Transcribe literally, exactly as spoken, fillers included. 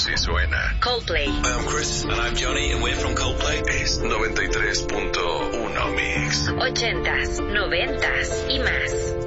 Así suena Coldplay. I'm Chris. And I'm Johnny, and we're from Coldplay. Es noventa y tres punto uno Mix. Ochentas, noventas y más.